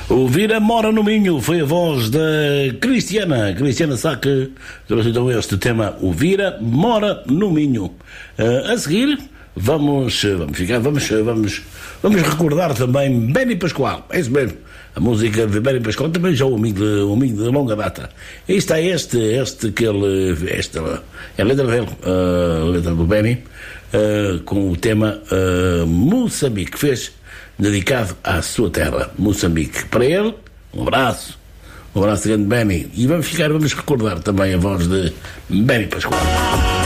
O Vira Mora no Minho foi a voz da Cristiana Sá, que trouxe então este tema, o Vira Mora no Minho. A seguir vamos recordar também Benny Pascoal, é isso mesmo, a música de Benny Pascoal, também já um amigo de longa data. E está é a letra dele, a letra do Benny, com o tema Moçambique, fez dedicado à sua terra, Moçambique. Para ele, um abraço grande, Benny. E vamos recordar também a voz de Benny Pascoal.